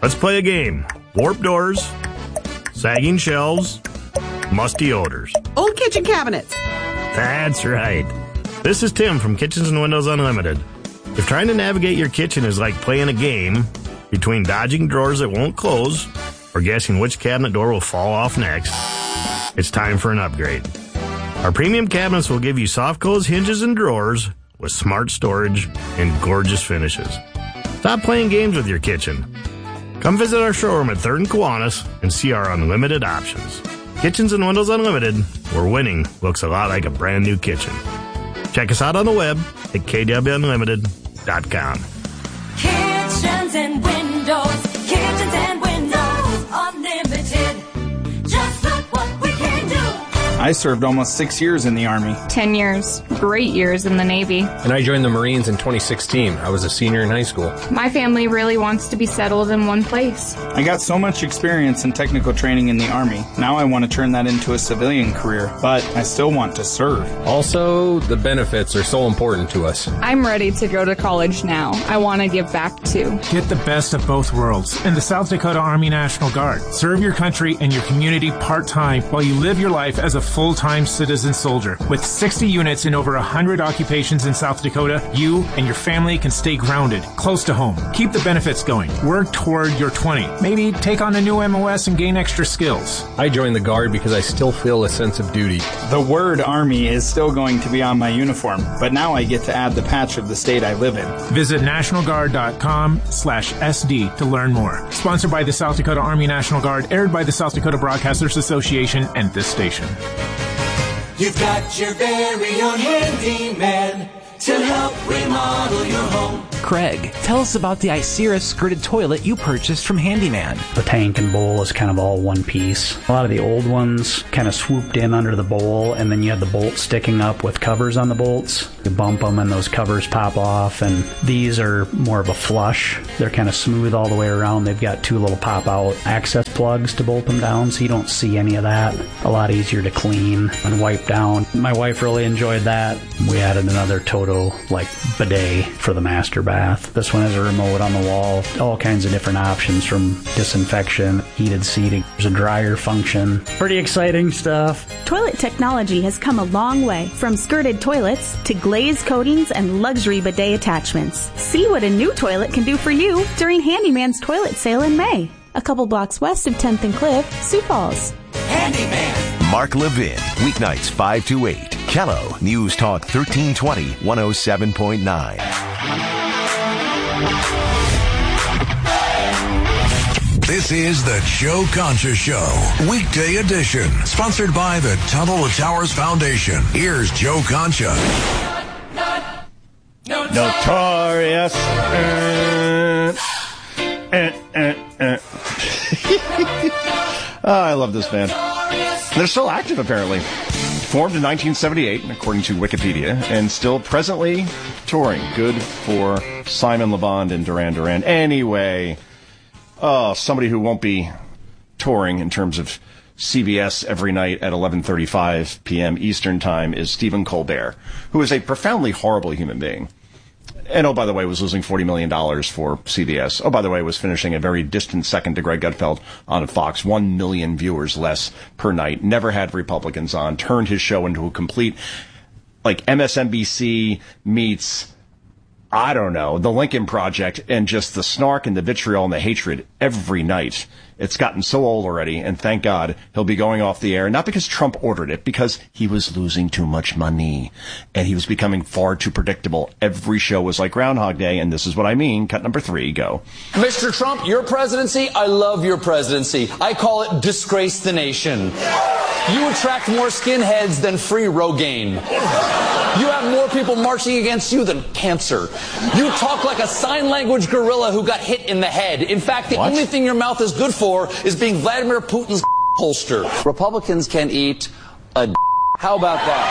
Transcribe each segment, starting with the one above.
Let's play a game. Warped doors, sagging shelves, musty odors. Old kitchen cabinets. That's right. This is Tim from Kitchens and Windows Unlimited. If trying to navigate your kitchen is like playing a game between dodging drawers that won't close or guessing which cabinet door will fall off next, it's time for an upgrade. Our premium cabinets will give you soft close hinges and drawers with smart storage and gorgeous finishes. Stop playing games with your kitchen. Come visit our showroom at 3rd and Kiwanis and see our unlimited options. Kitchens and Windows Unlimited, where winning looks a lot like a brand new kitchen. Check us out on the web at kwunlimited.com. Kitchens and Windows Unlimited. Just look what we can do. I served almost 6 years in the Army. 10 years. Great years in the Navy. And I joined the Marines in 2016. I was a senior in high school. My family really wants to be settled in one place. I got so much experience and technical training in the Army. Now I want to turn that into a civilian career, but I still want to serve. Also, the benefits are so important to us. I'm ready to go to college now. I want to give back too. Get the best of both worlds in the South Dakota Army National Guard. Serve your country and your community part-time while you live your life as a full-time citizen soldier. With 60 units in over 100 occupations in South Dakota, you and your family can stay grounded, close to home. Keep the benefits going. Work toward your 20. Maybe take on a new MOS and gain extra skills. I joined the Guard because I still feel a sense of duty. The word Army is still going to be on my uniform, but now I get to add the patch of the state I live in. Visit nationalguard.com/SD to learn more. Sponsored by the South Dakota Army National Guard, aired by the South Dakota Broadcasters Association and this station. You've got your very own handyman to help remodel your home. Craig, tell us about the Isera skirted toilet you purchased from Handyman. The tank and bowl is kind of all one piece. A lot of the old ones kind of swooped in under the bowl, and then you had the bolts sticking up with covers on the bolts. You bump them and those covers pop off, and these are more of a flush. They're kind of smooth all the way around. They've got 2 little pop-out access plugs to bolt them down, so you don't see any of that. A lot easier to clean and wipe down. My wife really enjoyed that. We added another Toto bidet for the master bath. This one has a remote on the wall, all kinds of different options from disinfection, heated seating, there's a dryer function. Pretty exciting stuff. Toilet technology has come a long way, from skirted toilets to glazed coatings and luxury bidet attachments. See what a new toilet can do for you during Handyman's toilet sale in May. A couple blocks west of 10th and Cliff, Sioux Falls. Handyman. Mark Levin, weeknights 5 to 8. Kello, News Talk 1320, 107.9. This is the Joe Concha Show, weekday edition, sponsored by the Tunnel to Towers Foundation. Here's Joe Concha. Notorious. I love this band. They're still active, apparently. Formed in 1978, according to Wikipedia, and still presently touring. Good for Simon Le Bon and Duran Duran. Anyway, somebody who won't be touring in terms of CBS every night at 11:35 p.m. Eastern Time is Stephen Colbert, who is a profoundly horrible human being. And, oh, by the way, was losing $40 million for CBS. Oh, by the way, was finishing a very distant second to Greg Gutfeld on Fox. 1 million viewers less per night. Never had Republicans on. Turned his show into a complete, MSNBC meets, I don't know, the Lincoln Project, and just the snark and the vitriol and the hatred every night. It's gotten so old already, and thank God he'll be going off the air, not because Trump ordered it, because he was losing too much money, and he was becoming far too predictable. Every show was like Groundhog Day, and this is what I mean. Cut number 3, go. Mr. Trump, your presidency, I love your presidency. I call it disgrace the nation. You attract more skinheads than free Rogaine. You have more people marching against you than cancer. You talk like a sign language gorilla who got hit in the head. In fact, the only thing your mouth is good for is being Vladimir Putin's holster. Republicans can eat a How about that?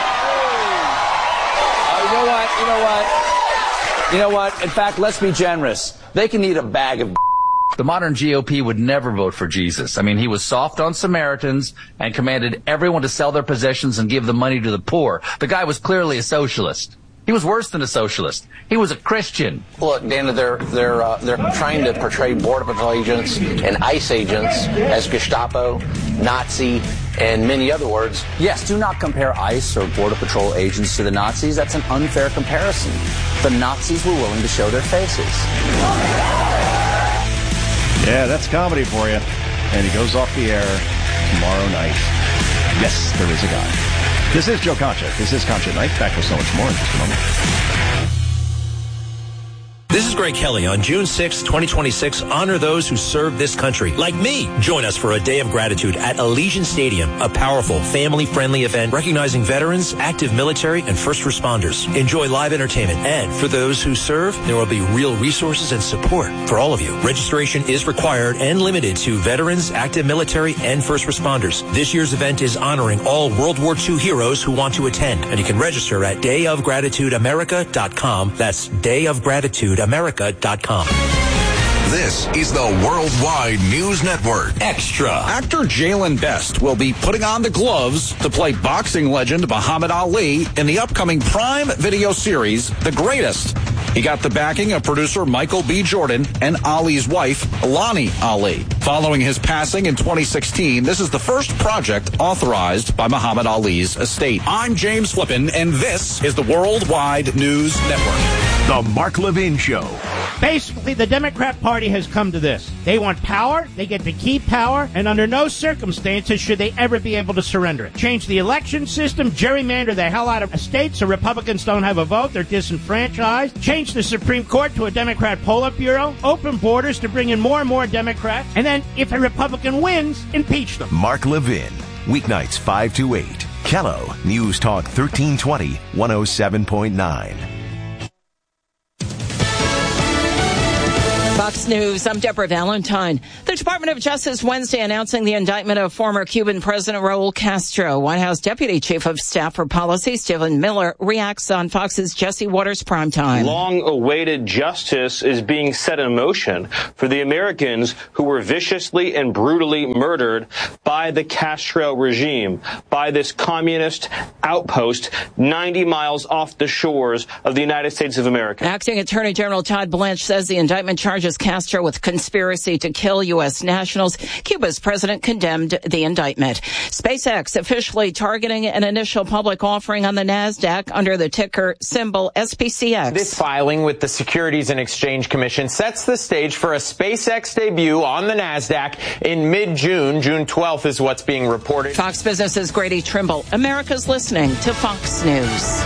You know what? In fact, let's be generous. They can eat a bag of The modern GOP would never vote for Jesus. I mean, he was soft on Samaritans and commanded everyone to sell their possessions and give the money to the poor. The guy was clearly a socialist. He was worse than a socialist. He was a Christian. Look, Dana, they're trying to portray Border Patrol agents and ICE agents as Gestapo, Nazi, and many other words. Yes, do not compare ICE or Border Patrol agents to the Nazis. That's an unfair comparison. The Nazis were willing to show their faces. Yeah, that's comedy for you. And he goes off the air tomorrow night. Yes, there is a God. This is Joe Concha. This is Concha Night. Back with so much more in just a moment. This is Greg Kelly. On June 6, 2026, honor those who serve this country, like me. Join us for a day of gratitude at Allegiant Stadium, a powerful, family-friendly event recognizing veterans, active military, and first responders. Enjoy live entertainment, and for those who serve, there will be real resources and support for all of you. Registration is required and limited to veterans, active military, and first responders. This year's event is honoring all World War II heroes who want to attend, and you can register at dayofgratitudeamerica.com. That's dayofgratitudeamerica.com. This is the Worldwide News Network. Extra. Actor Jalen Best will be putting on the gloves to play boxing legend Muhammad Ali in the upcoming Prime Video series, The Greatest. He got the backing of producer Michael B. Jordan and Ali's wife, Lonnie Ali. Following his passing in 2016, this is the first project authorized by Muhammad Ali's estate. I'm James Flippin, and this is the Worldwide News Network. The Mark Levin Show. Basically, the Democrat Party has come to this. They want power, they get to keep power, and under no circumstances should they ever be able to surrender it. Change the election system, gerrymander the hell out of states so Republicans don't have a vote, they're disenfranchised. Change the Supreme Court to a Democrat Politburo, open borders to bring in more and more Democrats, and then, if a Republican wins, impeach them. Mark Levin, weeknights 5 to 8. Kello, News Talk 1320, 107.9. Fox News, I'm Deborah Valentine. The Department of Justice Wednesday announcing the indictment of former Cuban President Raul Castro. White House Deputy Chief of Staff for Policy, Stephen Miller, reacts on Fox's Jesse Waters Primetime. Long-awaited justice is being set in motion for the Americans who were viciously and brutally murdered by the Castro regime, by this communist outpost 90 miles off the shores of the United States of America. Acting Attorney General Todd Blanche says the indictment charges Castro with conspiracy to kill U.S. nationals. Cuba's president condemned the indictment. SpaceX officially targeting an initial public offering on the NASDAQ under the ticker symbol SPCX. This filing with the Securities and Exchange Commission sets the stage for a SpaceX debut on the NASDAQ in mid-June. June 12th is what's being reported. Fox Business's Grady Trimble. America's listening to Fox News.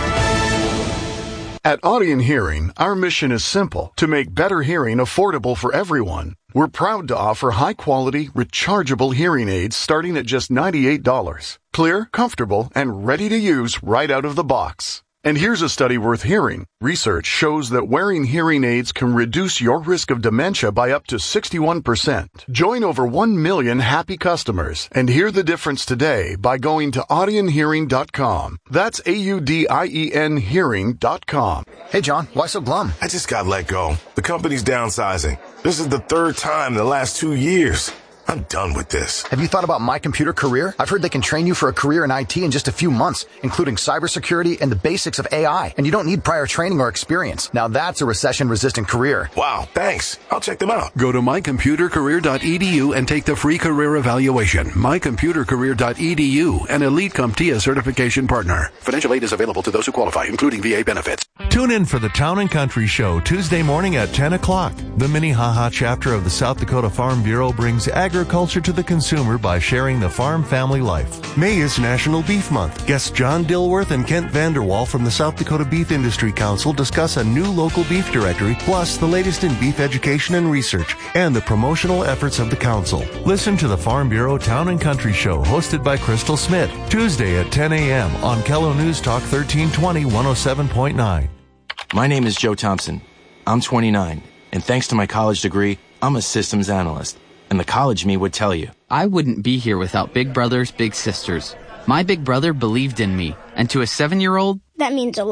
At Audion Hearing, our mission is simple: to make better hearing affordable for everyone. We're proud to offer high-quality, rechargeable hearing aids starting at just $98. Clear, comfortable, and ready to use right out of the box. And here's a study worth hearing. Research shows that wearing hearing aids can reduce your risk of dementia by up to 61%. Join over 1 million happy customers and hear the difference today by going to audionhearing.com. That's AUDIEN hearing.com. Hey, John, why so glum? I just got let go. The company's downsizing. This is the third time in the last 2 years. I'm done with this. Have you thought about My Computer Career? I've heard they can train you for a career in IT in just a few months, including cybersecurity and the basics of AI. And you don't need prior training or experience. Now that's a recession-resistant career. Wow, thanks. I'll check them out. Go to mycomputercareer.edu and take the free career evaluation. mycomputercareer.edu, an Elite CompTIA certification partner. Financial aid is available to those who qualify, including VA benefits. Tune in for the Town & Country Show Tuesday morning at 10 o'clock. The Minnehaha chapter of the South Dakota Farm Bureau brings agriculture to the consumer by sharing the farm family life. May is National Beef Month. Guests John Dilworth and Kent Vanderwall from the South Dakota Beef Industry Council discuss a new local beef directory, plus the latest in beef education and research, and the promotional efforts of the council. Listen to the Farm Bureau Town & Country Show, hosted by Crystal Smith, Tuesday at 10 a.m. on Kello News Talk 1320, 107.9. My name is Joe Thompson. I'm 29, and thanks to my college degree, I'm a systems analyst. And the college me would tell you. I wouldn't be here without Big Brothers Big Sisters. My big brother believed in me, and to a 7-year-old, that means a lot.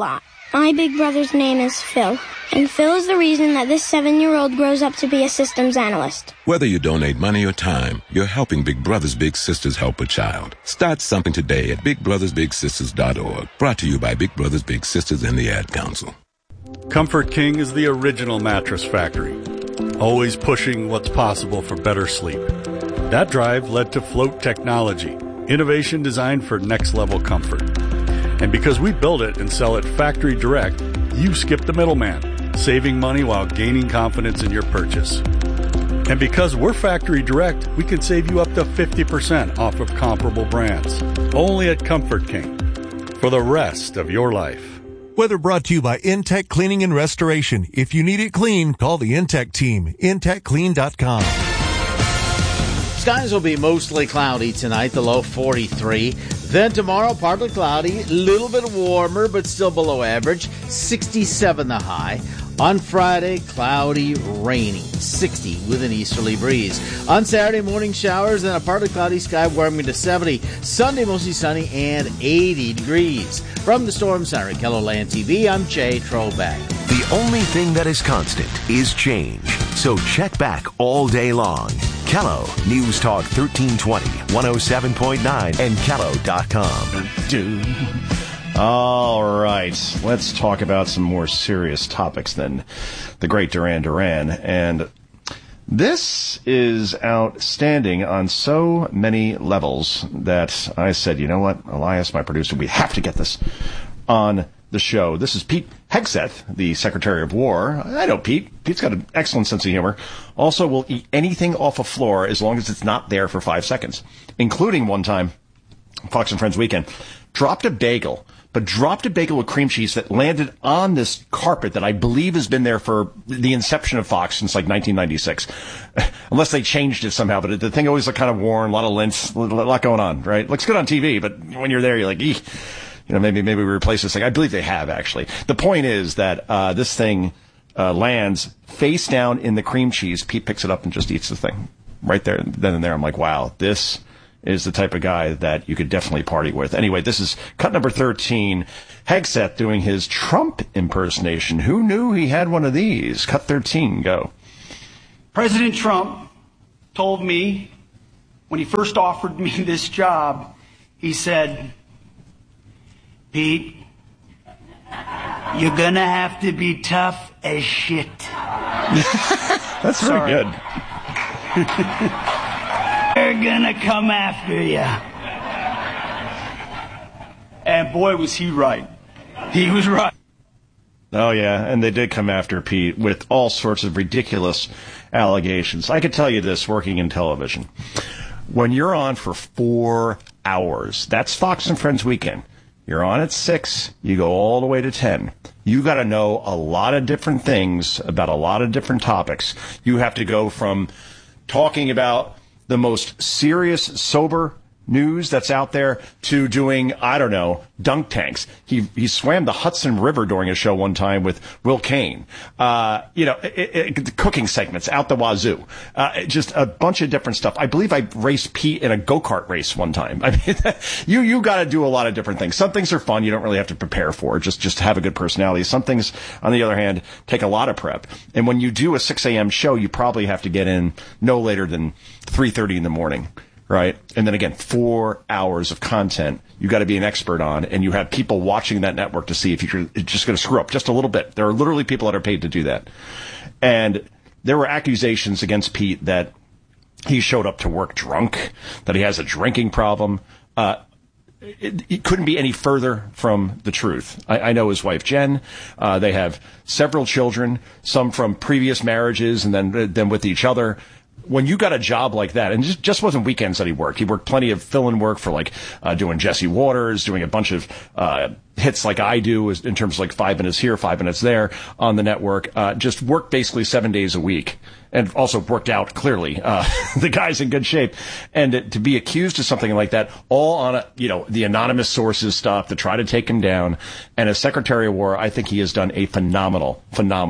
My big brother's name is Phil, and Phil is the reason that this 7-year-old grows up to be a systems analyst. Whether you donate money or time, you're helping Big Brothers Big Sisters help a child. Start something today at BigBrothersBigSisters.org. Brought to you by Big Brothers Big Sisters and the Ad Council. Comfort King is the original mattress factory, always pushing what's possible for better sleep. That drive led to Float Technology, innovation designed for next-level comfort. And because we build it and sell it factory direct, you skip the middleman, saving money while gaining confidence in your purchase. And because we're factory direct, we can save you up to 50% off of comparable brands. Only at Comfort King. For the rest of your life. Weather brought to you by Intech Cleaning and Restoration. If you need it clean, call the Intech team. IntechClean.com. Skies will be mostly cloudy tonight, the low 43. Then tomorrow, partly cloudy, a little bit warmer, but still below average, 67 the high. On Friday, cloudy, rainy, 60 with an easterly breeze. On Saturday, morning showers and a partly cloudy sky warming to 70. Sunday, mostly sunny and 80 degrees. From the Storm Center at KELOLAND TV, I'm Jay Trobeck. The only thing that is constant is change. So check back all day long. Kello, News Talk 1320, 107.9, and Kello.com. All right, let's talk about some more serious topics than the great Duran Duran. And this is outstanding on so many levels that I said, you know what, Elias, my producer, we have to get this on the show. This is Pete Hegseth, the Secretary of War. I know Pete. Pete's got an excellent sense of humor. Also will eat anything off a floor as long as it's not there for 5 seconds, including one time, Fox and Friends weekend, dropped a bagel with cream cheese that landed on this carpet that I believe has been there for the inception of Fox since like 1996. Unless they changed it somehow, but the thing always looked kind of worn, a lot of lint, a lot going on, right? Looks good on TV, but when you're there, you're like, eek. You know, maybe we replace this thing. I believe they have, actually. The point is that this thing lands face down in the cream cheese. Pete picks it up and just eats the thing right there, then and there. I'm like, wow, this is the type of guy that you could definitely party with. Anyway, this is cut number 13. Hegseth doing his Trump impersonation. Who knew he had one of these? Cut 13, go. President Trump told me when he first offered me this job, he said, Pete, you're gonna have to be tough as shit. That's very good. They're gonna come after you. And boy, was he right. He was right. Oh, yeah, and they did come after Pete with all sorts of ridiculous allegations. I could tell you this, working in television. When you're on for 4 hours, that's Fox and Friends weekend. You're on at 6, you go all the way to 10. You got to know a lot of different things about a lot of different topics. You have to go from talking about the most serious, sober news that's out there to doing, I don't know, dunk tanks. He swam the Hudson River during a show one time with Will Kane. Cooking segments out the wazoo. Just a bunch of different stuff. I believe I raced Pete in a go-kart race one time. I mean, you got to do a lot of different things. Some things are fun. You don't really have to prepare for. Just have a good personality. Some things, on the other hand, take a lot of prep. And when you do a 6 a.m. show, you probably have to get in no later than 3:30 in the morning. Right? And then again, 4 hours of content you got to be an expert on, and you have people watching that network to see if you're just going to screw up just a little bit. There are literally people that are paid to do that. And there were accusations against Pete that he showed up to work drunk, that he has a drinking problem. It couldn't be any further from the truth. I know his wife, Jen. They have several children, some from previous marriages and then with each other. When you got a job like that, and it just wasn't weekends that he worked plenty of fill-in work for doing Jesse Waters, doing a bunch of hits like I do in terms of like 5 minutes here, 5 minutes there on the network. Just worked basically 7 days a week, and also worked out clearly. The guy's in good shape, and to be accused of something like that, all on the anonymous sources stuff to try to take him down. And as Secretary of War, I think he has done a phenomenal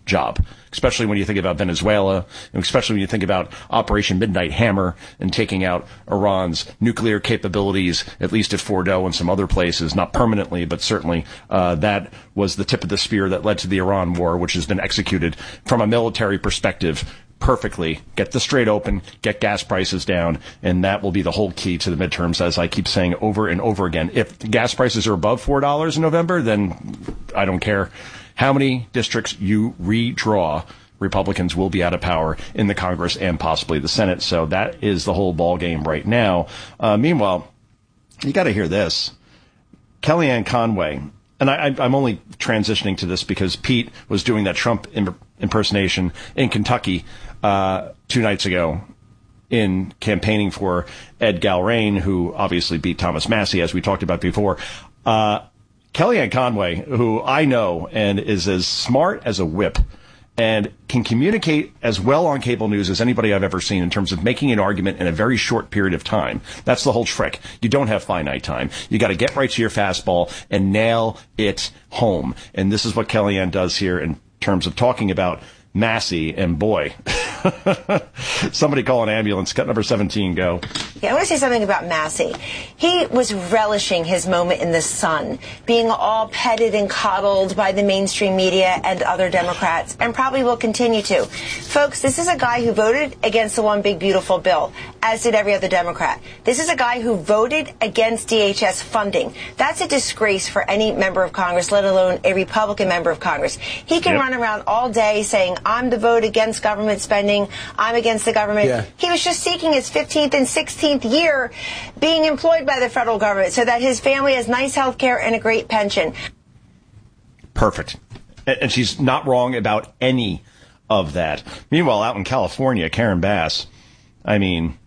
job, especially when you think about Venezuela, and especially when you think about Operation Midnight Hammer and taking out Iran's nuclear capabilities, at least at Fordo and some other places, not permanently, but certainly that was the tip of the spear that led to the Iran war, which has been executed from a military perspective perfectly. Get the Strait open, get gas prices down, and that will be the whole key to the midterms, as I keep saying over and over again. If gas prices are above $4 in November, then I don't care how many districts you redraw, Republicans will be out of power in the Congress and possibly the Senate. So that is the whole ball game right now. Meanwhile, you got to hear this. Kellyanne Conway, and I'm only transitioning to this because Pete was doing that Trump impersonation in Kentucky 2 nights ago in campaigning for Ed Galrain, who obviously beat Thomas Massie, as we talked about before. Kellyanne Conway, who I know and is as smart as a whip and can communicate as well on cable news as anybody I've ever seen in terms of making an argument in a very short period of time. That's the whole trick. You don't have finite time. You got to get right to your fastball and nail it home. And this is what Kellyanne does here in terms of talking about Massie, and boy, somebody call an ambulance. Cut number 17, go. Yeah, I want to say something about Massie. He was relishing his moment in the sun, being all petted and coddled by the mainstream media and other Democrats, and probably will continue to. Folks, this is a guy who voted against the One Big Beautiful Bill, as did every other Democrat. This is a guy who voted against DHS funding. That's a disgrace for any member of Congress, let alone a Republican member of Congress. He can run around all day saying, I'm the vote against government spending, I'm against the government. Yeah. He was just seeking his 15th and 16th year being employed by the federal government so that his family has nice health care and a great pension. Perfect. And she's not wrong about any of that. Meanwhile, out in California, Karen Bass, I mean,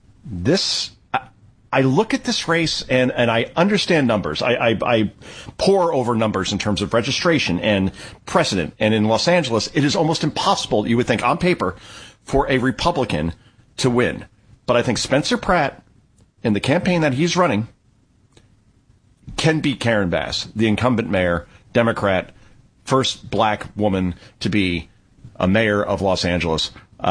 I look at this race and I understand numbers. I pore over numbers in terms of registration and precedent. And in Los Angeles, it is almost impossible, you would think, on paper, for a Republican to win. But I think Spencer Pratt, in the campaign that he's running, can beat Karen Bass, the incumbent mayor, Democrat, first black woman to be a mayor of Los Angeles.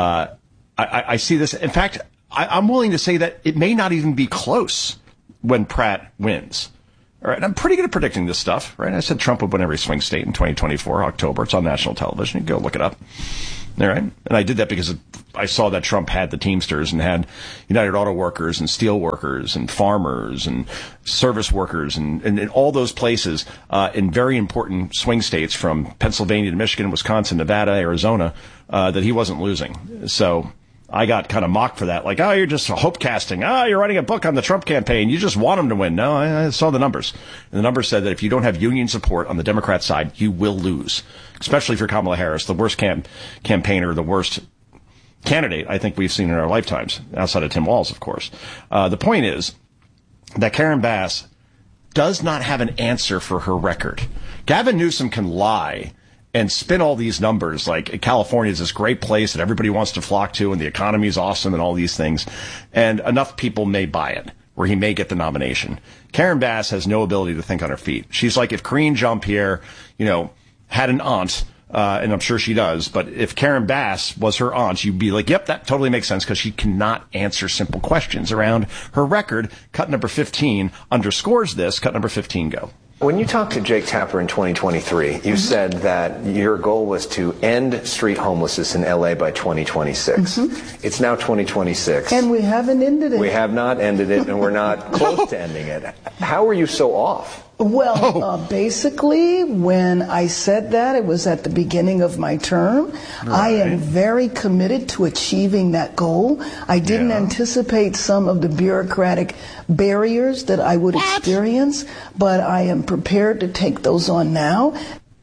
I see this. In fact, I'm willing to say that it may not even be close when Pratt wins. All right, I'm pretty good at predicting this stuff, right? I said Trump would win every swing state in 2024, October. It's on national television. You can go look it up. All right, and I did that because I saw that Trump had the Teamsters and had United Auto Workers and steel workers and farmers and service workers and all those places in very important swing states from Pennsylvania to Michigan, Wisconsin, Nevada, Arizona, that he wasn't losing. So I got kind of mocked for that. Like, oh, you're just hope casting. Oh, you're writing a book on the Trump campaign. You just want him to win. No, I saw the numbers. And the numbers said that if you don't have union support on the Democrat side, you will lose, especially if you're Kamala Harris, the worst campaigner, the worst candidate I think we've seen in our lifetimes, outside of Tim Walz, of course. The point is that Karen Bass does not have an answer for her record. Gavin Newsom can lie and spin all these numbers like California is this great place that everybody wants to flock to and the economy is awesome and all these things. And enough people may buy it where he may get the nomination. Karen Bass has no ability to think on her feet. She's like if Karine Jean-Pierre, had an aunt, and I'm sure she does, but if Karen Bass was her aunt, you'd be like, yep, that totally makes sense because she cannot answer simple questions around her record. Cut number 15 underscores this. Cut number 15, go. When you talked to Jake Tapper in 2023, you said that your goal was to end street homelessness in L.A. by 2026. It's now 2026. And we haven't ended it. We have not ended it, and we're not close to ending it. How are you so off? Well, basically, when I said that, it was at the beginning of my term. Right. I am very committed to achieving that goal. I didn't anticipate some of the bureaucratic barriers that I would experience, but I am prepared to take those on now.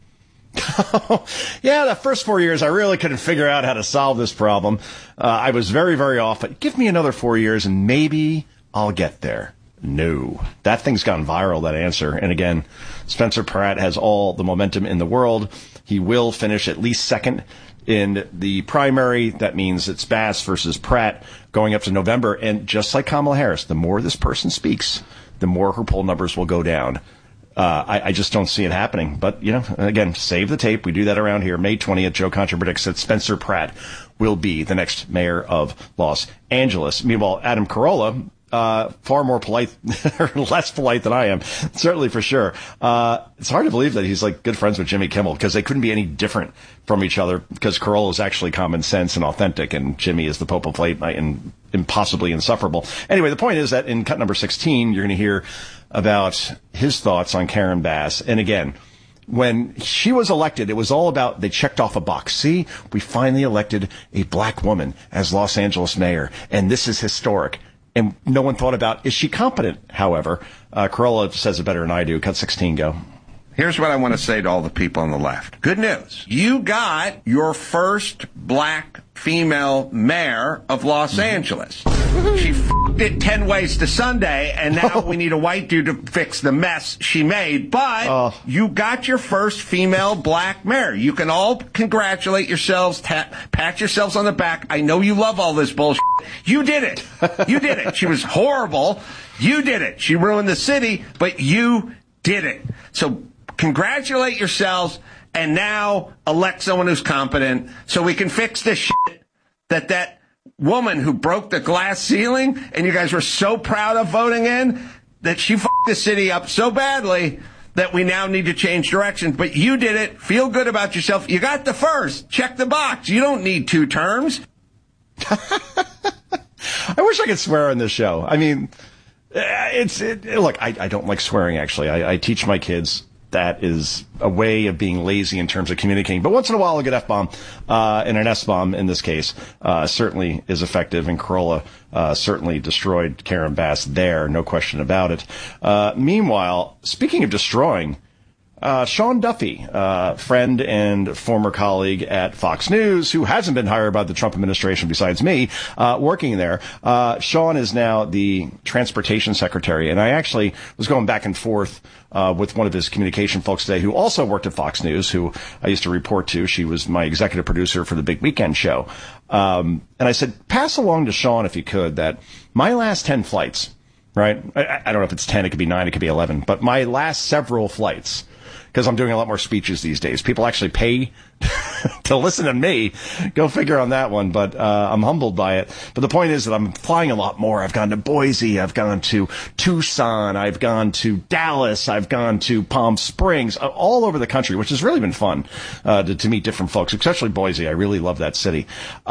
Yeah, the first 4 years, I really couldn't figure out how to solve this problem. I was very, very off. But give me another 4 years, and maybe I'll get there. No. That thing's gone viral, that answer. And again, Spencer Pratt has all the momentum in the world. He will finish at least second in the primary. That means it's Bass versus Pratt going up to November. And just like Kamala Harris, the more this person speaks, the more her poll numbers will go down. I just don't see it happening. But, again, save the tape. We do that around here. May 20th, Joe Concha predicts that Spencer Pratt will be the next mayor of Los Angeles. Meanwhile, Adam Carolla, far more polite, or less polite than I am, certainly for sure. It's hard to believe that he's like good friends with Jimmy Kimmel, because they couldn't be any different from each other, because Carolla is actually common sense and authentic, and Jimmy is the Pope of late night and impossibly insufferable. Anyway, the point is that in cut number 16, you're going to hear about his thoughts on Karen Bass. And again, when she was elected, it was all about, they checked off a box. See, we finally elected a black woman as Los Angeles mayor, and this is historic. And no one thought about, is she competent? However, Carolla says it better than I do. Cut 16, go. Here's what I want to say to all the people on the left. Good news. You got your first black female mayor of Los Angeles. She f***ed it 10 ways to Sunday, and now we need a white dude to fix the mess she made. But you got your first female black mayor. You can all congratulate yourselves, pat yourselves on the back. I know you love all this bullshit. You did it. You did it. She was horrible. You did it. She ruined the city, but you did it. So congratulate yourselves, and now elect someone who's competent so we can fix this shit that woman who broke the glass ceiling and you guys were so proud of voting in, that she fucked the city up so badly that we now need to change direction. But you did it. Feel good about yourself. You got the first. Check the box. You don't need 2 terms. I wish I could swear on this show. I mean, look, I don't like swearing, actually. I teach my kids that is a way of being lazy in terms of communicating. But once in a while, a good F-bomb and an S-bomb, in this case, certainly is effective. And Carolla certainly destroyed Karen Bass there, no question about it. Meanwhile, speaking of destroying, Sean Duffy, friend and former colleague at Fox News, who hasn't been hired by the Trump administration besides me, working there. Sean is now the transportation secretary. And I actually was going back and forth with one of his communication folks today who also worked at Fox News, who I used to report to. She was my executive producer for the Big Weekend show. And I said, pass along to Sean, if you could, that my last 10 flights, right? I don't know if it's 10, it could be 9, it could be 11, but my last several flights, because I'm doing a lot more speeches these days. People actually pay to listen to me. Go figure on that one, but I'm humbled by it. But the point is that I'm flying a lot more. I've gone to Boise. I've gone to Tucson. I've gone to Dallas. I've gone to Palm Springs, all over the country, which has really been fun to meet different folks, especially Boise. I really love that city.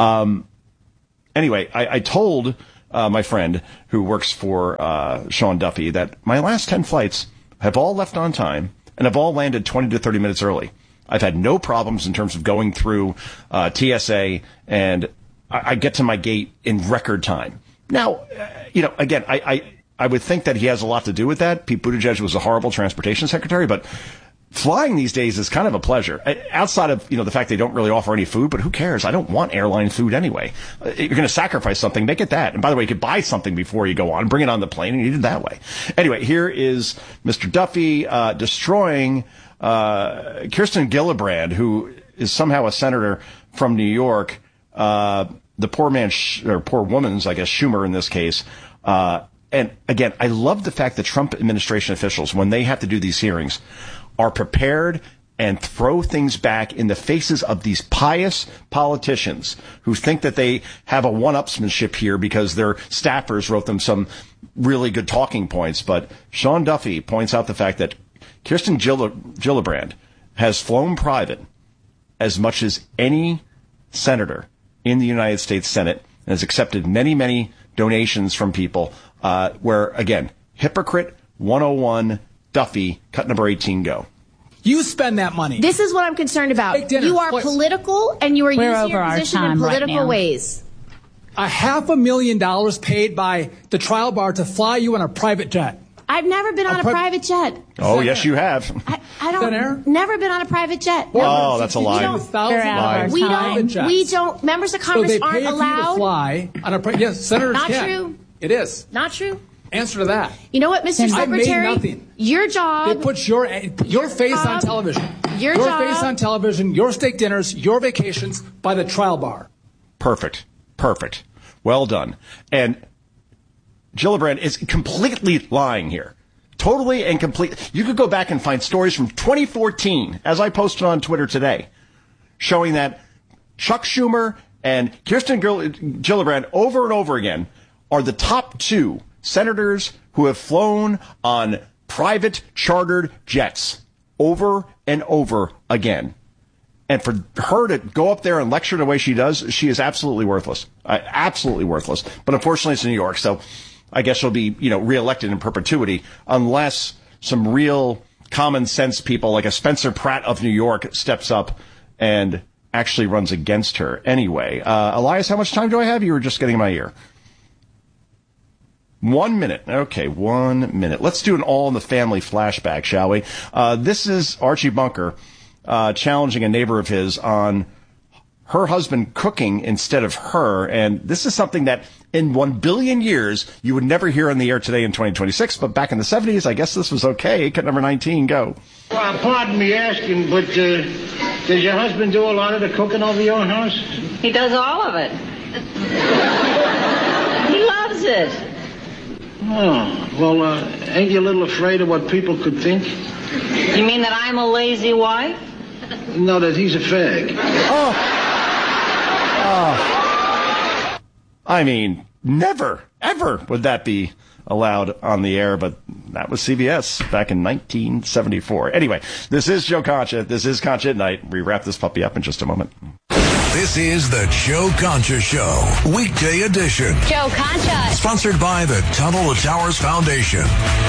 Anyway, I told my friend who works for Sean Duffy that my last 10 flights have all left on time, and have all landed 20 to 30 minutes early. I've had no problems in terms of going through TSA, and I get to my gate in record time. Now, again, I would think that he has a lot to do with that. Pete Buttigieg was a horrible transportation secretary, but flying these days is kind of a pleasure. Outside of, the fact they don't really offer any food, but who cares? I don't want airline food anyway. You're going to sacrifice something, make it that. And by the way, you could buy something before you go on, bring it on the plane, and eat it that way. Anyway, here is Mr. Duffy destroying Kirsten Gillibrand, who is somehow a senator from New York. The poor man, or poor woman's, I guess, Schumer in this case. And again, I love the fact that Trump administration officials, when they have to do these hearings, are prepared and throw things back in the faces of these pious politicians who think that they have a one-upsmanship here because their staffers wrote them some really good talking points. But Sean Duffy points out the fact that Kirsten Gillibrand has flown private as much as any senator in the United States Senate and has accepted many, many donations from people where, again, hypocrite 101, Duffy, cut number 18, go. You spend that money. This is what I'm concerned about. You are political, and you are using your position in political ways. $500,000 paid by the trial bar to fly you on a private jet. I've never been on a private jet. Oh, yes, you have. I don't. Never been on a private jet. Oh, that's a lie. We don't. Members of Congress aren't allowed to fly on a. Yes, senators Not can. true. It is. Not true. Answer to that. You know what, Mr. Secretary? I made nothing. Your job. They put your face on television. Your face on television. Your steak dinners. Your vacations by the trial bar. Perfect. Well done. And Gillibrand is completely lying here. Totally and complete. You could go back and find stories from 2014, as I posted on Twitter today, showing that Chuck Schumer and Kirsten Gillibrand over and over again are the top 2 senators who have flown on private chartered jets over and over again. And for her to go up there and lecture the way she does, she is absolutely worthless. Absolutely worthless. But unfortunately, it's New York, so I guess she'll be, reelected in perpetuity unless some real common sense people like a Spencer Pratt of New York steps up and actually runs against her. Anyway, Elias, how much time do I have? You were just getting in my ear. 1 minute. Okay, 1 minute. Let's do an All in the Family flashback, shall we? This is Archie Bunker challenging a neighbor of his on her husband cooking instead of her. And this is something that in 1 billion years you would never hear on the air today in 2026. But back in the 70s, I guess this was okay. Cut number 19, go. Well, pardon me asking, but does your husband do a lot of the cooking over your house? He does all of it. He loves it. Oh, well, ain't you a little afraid of what people could think? You mean that I'm a lazy wife? No, that he's a fag. Oh. I mean, never, ever would that be allowed on the air, but that was CBS back in 1974. Anyway, this is Joe Concha. This is Concha at Night. We wrap this puppy up in just a moment. This is the Joe Concha Show, weekday edition. Joe Concha. Sponsored by the Tunnel to Towers Foundation.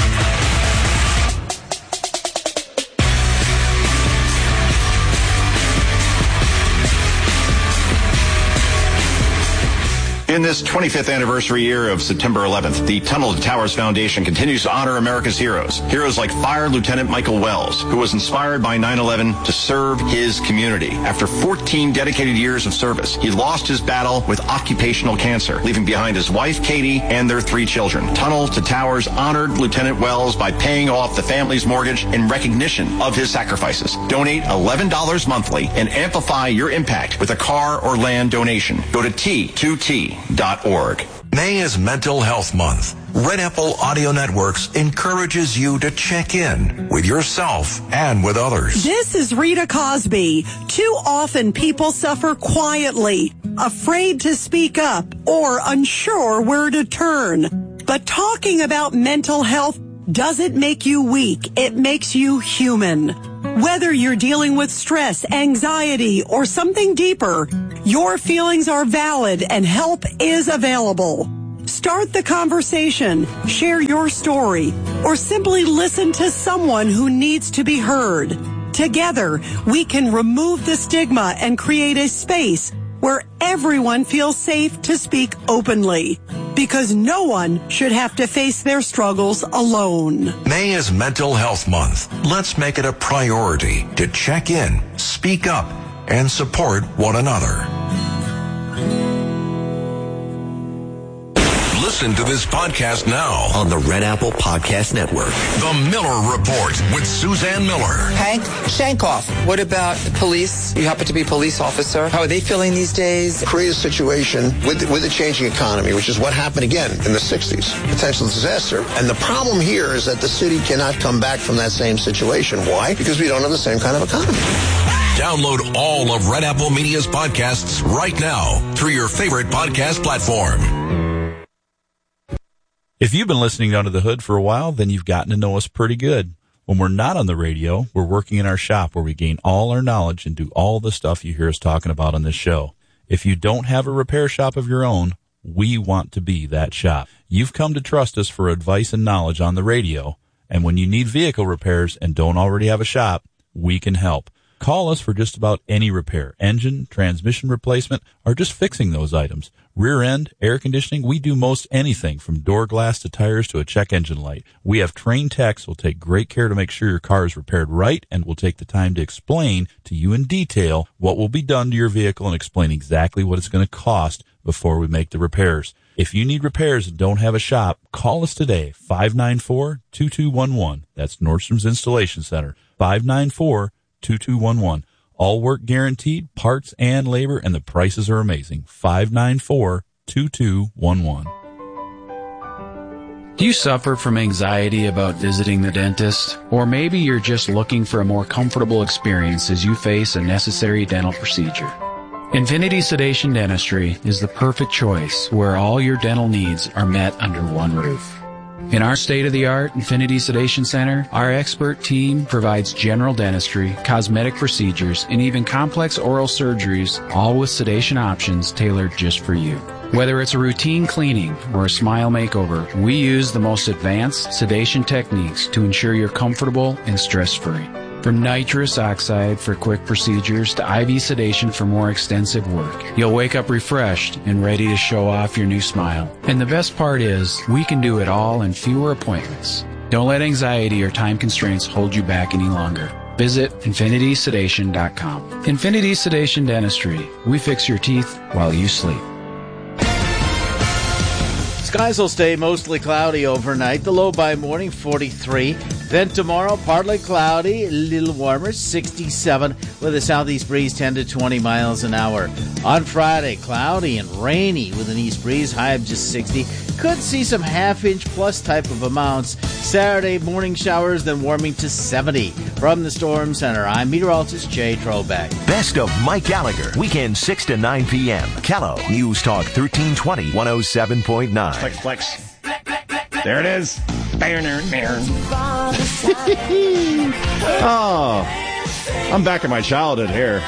In this 25th anniversary year of September 11th, the Tunnel to Towers Foundation continues to honor America's heroes. Heroes like Fire Lieutenant Michael Wells, who was inspired by 9/11 to serve his community. After 14 dedicated years of service, he lost his battle with occupational cancer, leaving behind his wife, Katie, and their 3 children. Tunnel to Towers honored Lieutenant Wells by paying off the family's mortgage in recognition of his sacrifices. Donate $11 monthly and amplify your impact with a car or land donation. Go to T2T.org. May is Mental Health Month. Red Apple Audio Networks encourages you to check in with yourself and with others. This is Rita Cosby. Too often people suffer quietly, afraid to speak up or unsure where to turn. But talking about mental health doesn't make you weak. It makes you human. Whether you're dealing with stress, anxiety, or something deeper, your feelings are valid and help is available. Start the conversation, share your story, or simply listen to someone who needs to be heard. Together, we can remove the stigma and create a space where everyone feels safe to speak openly. Because no one should have to face their struggles alone. May is Mental Health Month. Let's make it a priority to check in, speak up, and support one another. Listen to this podcast now on the Red Apple Podcast Network. The Miller Report with Suzanne Miller. Hank Shankoff, what about the police? You happen to be a police officer. How are they feeling these days? Create a situation with the changing economy, which is what happened again in the 60s. Potential disaster. And the problem here is that the city cannot come back from that same situation. Why? Because we don't have the same kind of economy. Download all of Red Apple Media's podcasts right now through your favorite podcast platform. If you've been listening Under the Hood for a while, then you've gotten to know us pretty good. When we're not on the radio, we're working in our shop where we gain all our knowledge and do all the stuff you hear us talking about on this show. If you don't have a repair shop of your own, we want to be that shop. You've come to trust us for advice and knowledge on the radio, and when you need vehicle repairs and don't already have a shop, we can help. Call us for just about any repair, engine, transmission replacement, or just fixing those items. Rear end, air conditioning, we do most anything from door glass to tires to a check engine light. We have trained techs who will take great care to make sure your car is repaired right and will take the time to explain to you in detail what will be done to your vehicle and explain exactly what it's going to cost before we make the repairs. If you need repairs and don't have a shop, call us today, 594-2211. That's Nordstrom's Installation Center, 594-2211. All work guaranteed, parts and labor, and the prices are amazing. 594-2211. Do you suffer from anxiety about visiting the dentist? Or maybe you're just looking for a more comfortable experience as you face a necessary dental procedure. Infinity Sedation Dentistry is the perfect choice where all your dental needs are met under one roof. In our state-of-the-art Infinity Sedation Center, our expert team provides general dentistry, cosmetic procedures, and even complex oral surgeries, all with sedation options tailored just for you. Whether it's a routine cleaning or a smile makeover, we use the most advanced sedation techniques to ensure you're comfortable and stress-free. From nitrous oxide for quick procedures to IV sedation for more extensive work, you'll wake up refreshed and ready to show off your new smile. And the best part is, we can do it all in fewer appointments. Don't let anxiety or time constraints hold you back any longer. Visit infinitysedation.com. Infinity Sedation Dentistry. We fix your teeth while you sleep. Skies will stay mostly cloudy overnight. The low by morning, 43. Then tomorrow, partly cloudy, a little warmer, 67, with a southeast breeze 10 to 20 miles an hour. On Friday, cloudy and rainy with an east breeze, high of just 60. Could see some half-inch plus type of amounts. Saturday, morning showers, then warming to 70. From the Storm Center, I'm meteorologist Jay Trobeck. Best of Mike Gallagher, weekend 6 to 9 p.m. Kello, News Talk 1320, 107.9. Flex. There it is. Oh, I'm back in my childhood here.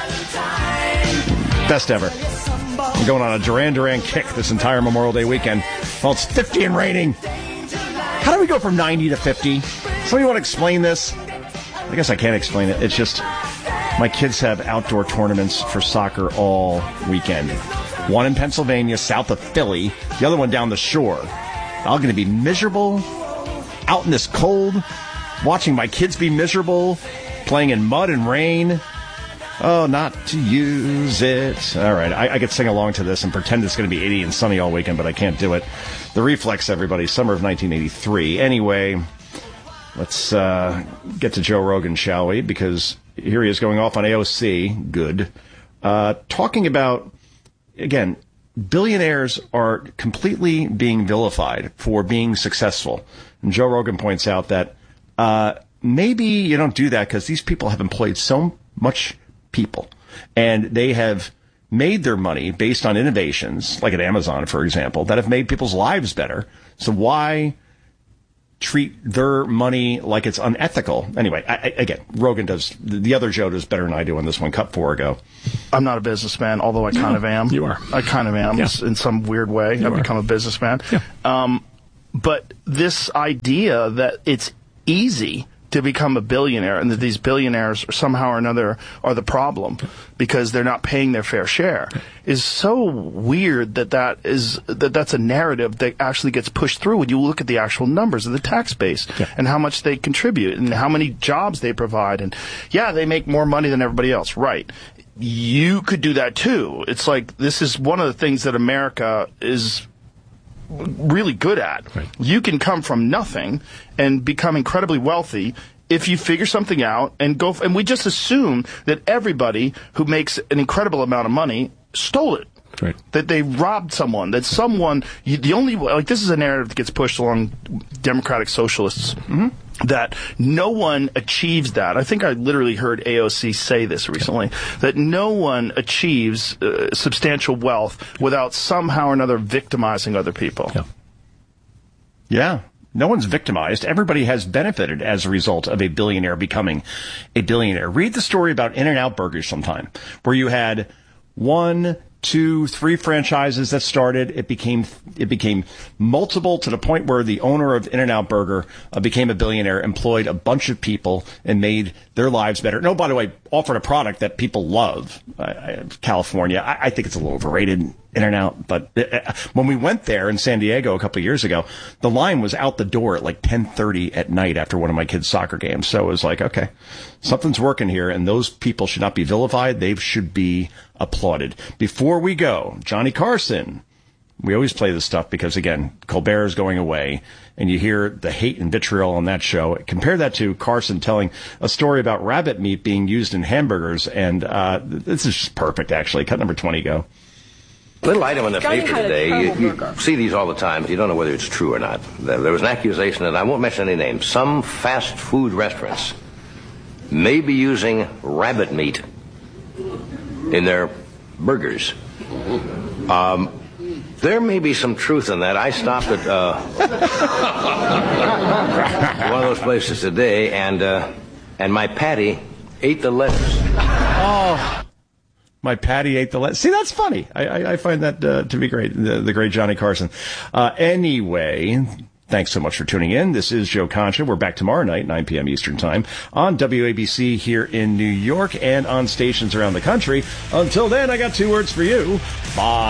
Best ever. I'm going on a Duran Duran kick this entire Memorial Day weekend. Well, it's 50 and raining. How do we go from 90 to 50? Somebody want to explain this? I guess I can't explain it. It's just my kids have outdoor tournaments for soccer all weekend. One in Pennsylvania, south of Philly. The other one down the shore. I'm going to be miserable out in this cold, watching my kids be miserable, playing in mud and rain. Oh, not to use it. All right, I could sing along to this and pretend it's going to be 80 and sunny all weekend, but I can't do it. The Reflex, everybody, summer of 1983. Anyway, let's get to Joe Rogan, shall we? Because here he is going off on AOC. Good. Talking about, again, billionaires are completely being vilified for being successful. And Joe Rogan points out that maybe you don't do that because these people have employed so much people, and they have made their money based on innovations, like at Amazon, for example, that have made people's lives better. So why treat their money like it's unethical? Anyway, again, Rogan does, the other Joe does better than I do on this one. Cut 4 ago. I'm not a businessman, although I kind of am. You are. I kind of am, in some weird way. I've become a businessman. Yeah. But this idea that it's easy to become a billionaire and that these billionaires somehow or another are the problem because they're not paying their fair share is so weird that's a narrative that actually gets pushed through when you look at the actual numbers of the tax base and how much they contribute and how many jobs they provide. And yeah, they make more money than everybody else. Right. You could do that too. It's like this is one of the things that America is really good at. Right. You can come from nothing and become incredibly wealthy if you figure something out and go. And we just assume that everybody who makes an incredible amount of money stole it. Right. That they robbed someone. That someone. The only this is a narrative that gets pushed along democratic socialists. Mm-hmm. That no one achieves that. I think I literally heard AOC say this recently, that no one achieves substantial wealth without somehow or another victimizing other people. Yeah. No one's victimized. Everybody has benefited as a result of a billionaire becoming a billionaire. Read the story about In-N-Out Burgers sometime, where you had 1, 2, 3 franchises that started. It became multiple to the point where the owner of In-N-Out Burger became a billionaire, employed a bunch of people, and made their lives better. No, by the way, offered a product that people love. California, I think it's a little overrated, In-N-Out, but when we went there in San Diego a couple of years ago, the line was out the door at like 10:30 at night after one of my kids' soccer games. So it was like, okay, something's working here, and those people should not be vilified. They should be applauded. Before we go, Johnny Carson. We always play this stuff because, again, Colbert is going away, and you hear the hate and vitriol on that show. Compare that to Carson telling a story about rabbit meat being used in hamburgers, and this is just perfect, actually. Cut number 20, go. Little item in the paper today. You see these all the time, but you don't know whether it's true or not. There was an accusation, and I won't mention any names, some fast food restaurants may be using rabbit meat in their burgers. There may be some truth in that. I stopped at one of those places today, and my patty ate the lettuce. Oh, my patty ate the lettuce. See, that's funny. I find that to be great. The great Johnny Carson. Anyway, thanks so much for tuning in. This is Joe Concha. We're back tomorrow night, 9 p.m. Eastern Time, on WABC here in New York and on stations around the country. Until then, I got 2 words for you. Bye.